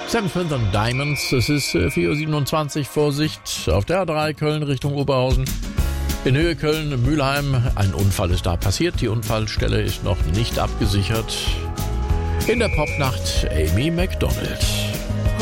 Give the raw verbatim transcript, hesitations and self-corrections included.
Sam Smith und Diamonds, es ist vier Uhr siebenundzwanzig, Vorsicht, auf der A drei Köln Richtung Oberhausen. In Höhe Köln-Mülheim, ein Unfall ist da passiert, die Unfallstelle ist noch nicht abgesichert. In der Popnacht Amy Macdonald.